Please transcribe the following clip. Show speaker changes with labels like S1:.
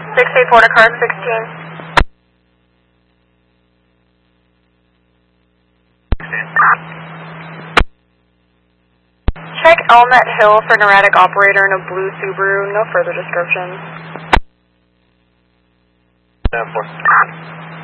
S1: 684 to car 16. Check Elmet Hill for an erratic operator in a blue Subaru. No further descriptions.
S2: 10-4.